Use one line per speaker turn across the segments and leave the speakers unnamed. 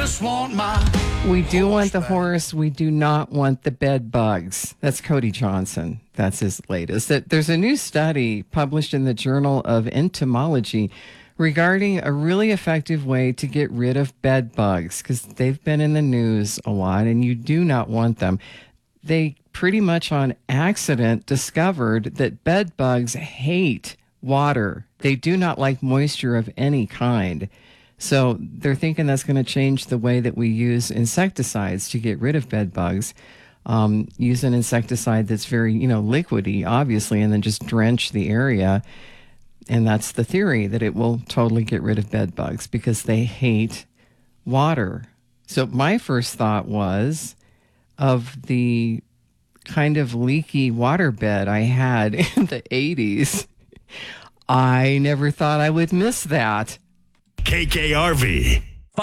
just want my...
We do want the horse. We do not want the bed bugs. That's Cody Johnson. That's his latest. There's a new study published in the Journal of Entomology regarding a really effective way to get rid of bed bugs, because they've been in the news a lot and you do not want them. They pretty much on accident discovered that bed bugs hate water. They do not like moisture of any kind. So they're thinking that's going to change the way that we use insecticides to get rid of bed bugs. Use an insecticide that's very, liquidy, obviously, and then just drench the area. And that's the theory, that it will totally get rid of bed bugs because they hate water. So my first thought was of the kind of leaky waterbed I had in the 80s. I never thought I would miss that.
KKRV.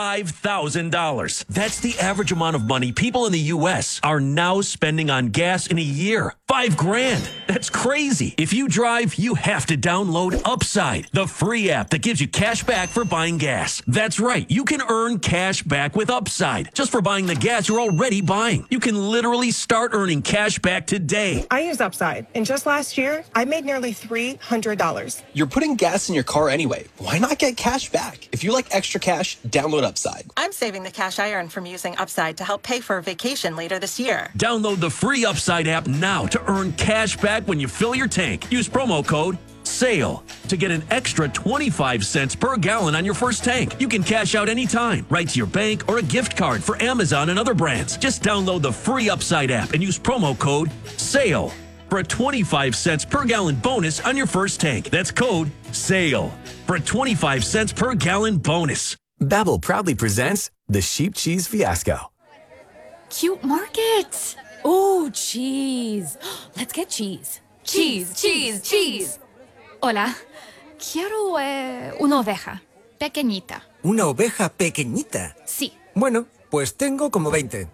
$5,000. That's the average amount of money people in the U.S. are now spending on gas in a year. $5,000. That's crazy. If you drive, you have to download Upside, the free app that gives you cash back for buying gas. That's right. You can earn cash back with Upside just for buying the gas you're already buying. You can literally start earning cash back today.
I use Upside, and just last year, I made nearly $300.
You're putting gas in your car anyway. Why not get cash back? If you like extra cash, download Upside.
I'm saving the cash I earned from using Upside to help pay for a vacation later this year.
Download the free Upside app now to earn cash back when you fill your tank. Use promo code SALE to get an extra 25 cents per gallon on your first tank. You can cash out anytime, right to your bank or a gift card for Amazon and other brands. Just download the free Upside app and use promo code SALE for a 25 cents per gallon bonus on your first tank. That's code SALE for a 25 cents per gallon bonus.
Babbel proudly presents the Sheep Cheese Fiasco.
Cute market. Oh, cheese. Let's get cheese. Cheese. Hola. Quiero una oveja. Pequeñita.
¿Una oveja pequeñita?
Sí.
Bueno, pues tengo como 20.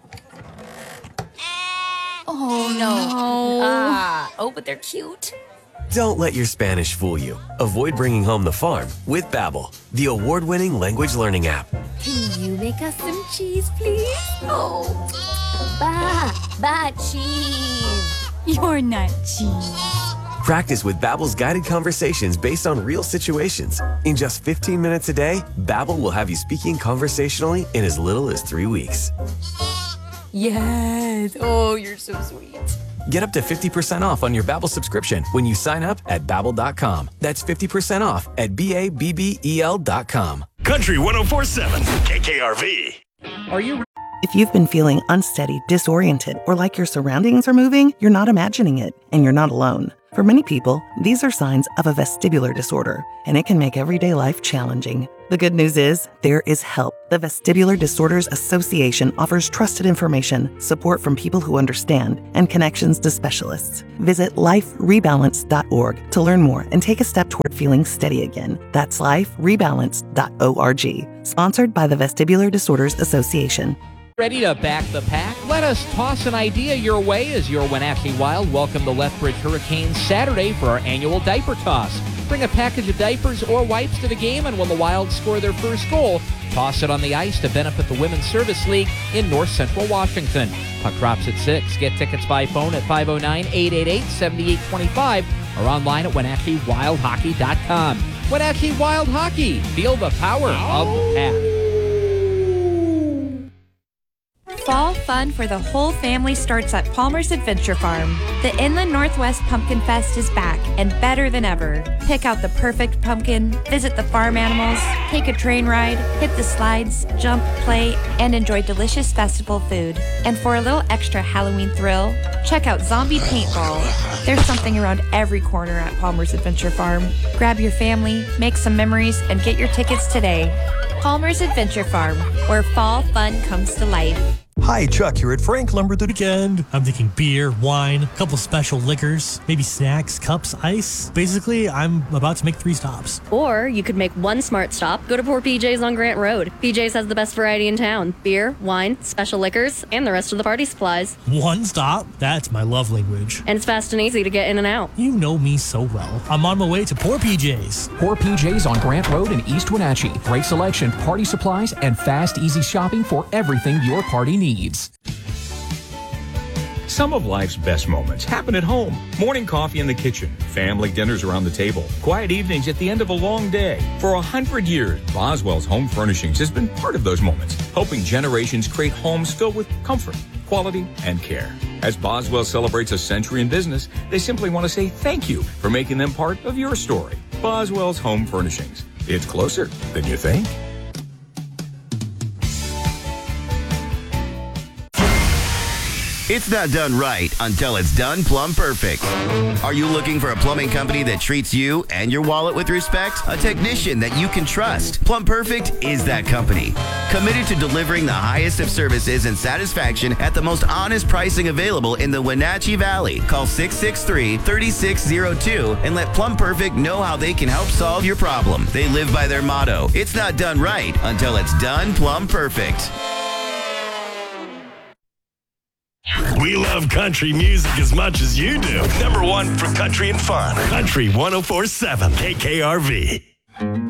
Oh, no. But they're cute.
Don't let your Spanish fool you. Avoid bringing home the farm with Babbel, the award-winning language learning app.
Can you make us some cheese, please? Oh, cheese. You're not cheese.
Practice with Babbel's guided conversations based on real situations. In just 15 minutes a day, Babbel will have you speaking conversationally in as little as 3 weeks.
Yes. Oh, you're so sweet.
Get up to 50% off on your Babbel subscription when you sign up at Babbel.com. That's 50% off at Babbel.com.
Country 104.7 KKRV.
Are you...
If you've been feeling unsteady, disoriented, or like your surroundings are moving, you're not imagining it, and you're not alone. For many people, these are signs of a vestibular disorder, and it can make everyday life challenging. The good news is, there is help. The Vestibular Disorders Association offers trusted information, support from people who understand, and connections to specialists. Visit liferebalance.org to learn more and take a step toward feeling steady again. That's liferebalance.org. Sponsored by the Vestibular Disorders Association.
Ready to back the pack? Let us toss an idea your way as your Wenatchee Wild welcome the Lethbridge Hurricanes Saturday for our annual diaper toss. Bring a package of diapers or wipes to the game, and when the Wild score their first goal, toss it on the ice to benefit the Women's Service League in North Central Washington. Puck drops at 6. Get tickets by phone at 509-888-7825 or online at WenatcheeWildHockey.com. Wenatchee Wild Hockey. Feel the power of the pack.
Fall fun for the whole family starts at Palmer's Adventure Farm. The Inland Northwest Pumpkin Fest is back and better than ever. Pick out the perfect pumpkin, visit the farm animals, take a train ride, hit the slides, jump, play, and enjoy delicious festival food. And for a little extra Halloween thrill, check out Zombie Paintball. There's something around every corner at Palmer's Adventure Farm. Grab your family, make some memories, and get your tickets today. Palmer's Adventure Farm, where fall fun comes to life.
Hi, Chuck here at Frank Lumber the
Weekend. I'm thinking beer, wine, a couple special liquors, maybe snacks, cups, ice. Basically, I'm about to make 3 stops.
Or you could make one smart stop. Go to Poor PJ's on Grant Road. PJ's has the best variety in town. Beer, wine, special liquors, and the rest of the party supplies.
One stop? That's my love language.
And it's fast and easy to get in and out.
You know me so well. I'm on my way to Poor PJ's.
Poor PJ's on Grant Road in East Wenatchee. Great selection, party supplies, and fast, easy shopping for everything your party needs.
Some of life's best moments happen at home. Morning coffee in the kitchen, family dinners around the table, quiet evenings at the end of a long day. For 100 years, Boswell's Home Furnishings has been part of those moments, helping generations create homes filled with comfort, quality, and care. As Boswell celebrates a century in business, they simply want to say thank you for making them part of your story. Boswell's Home Furnishings. It's closer than you think.
It's not done right until it's done plumb perfect. Are you looking for a plumbing company that treats you and your wallet with respect? A technician that you can trust? Plumb Perfect is that company. Committed to delivering the highest of services and satisfaction at the most honest pricing available in the Wenatchee Valley. Call 663-3602 and let Plumb Perfect know how they can help solve your problem. They live by their motto, it's not done right until it's done plumb perfect.
We love country music as much as you do. Number 1 for country and fun. Country 104.7 KKRV.